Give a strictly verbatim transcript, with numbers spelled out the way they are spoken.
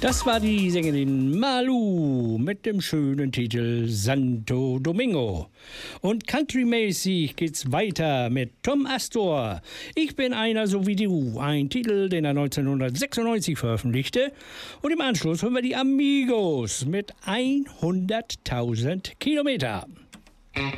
Das war die Sängerin Malu mit dem schönen Titel Santo Domingo. Und countrymäßig geht's weiter mit Tom Astor. Ich bin einer so wie du. Ein Titel, den er neunzehnhundertsechsundneunzig veröffentlichte. Und im Anschluss hören wir die Amigos mit hunderttausend Kilometer.